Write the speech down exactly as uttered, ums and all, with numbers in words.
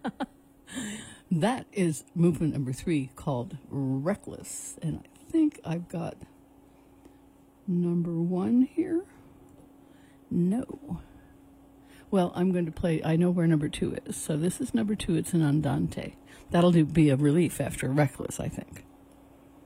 That is movement number three called Reckless. And I think I've got number one here. No. Well, I'm going to play, I know where number two is. So this is number two, it's an andante. That'll do, be a relief after Reckless, I think.